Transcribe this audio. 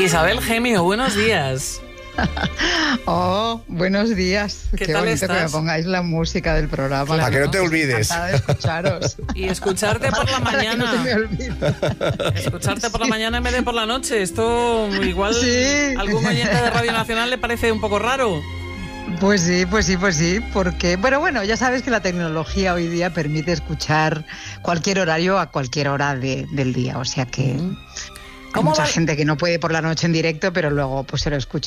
Isabel Gemio, buenos días. Oh, buenos días. ¿Qué Qué tal bonito estás? que me pongáis la música del programa. Claro. Para que no te olvides. Encantada de escucharos. Y escucharte por la Para que no se me mañana. olvide. Escucharte por la mañana en vez de por la noche. Esto igual Sí. algún oyente de Radio Nacional le parece un poco raro. Pues sí, porque, bueno, ya sabes que la tecnología hoy día permite escuchar cualquier horario a cualquier hora del día, o sea que hay ¿Cómo mucha va? gente que no puede por la noche en directo, pero luego pues se lo escucha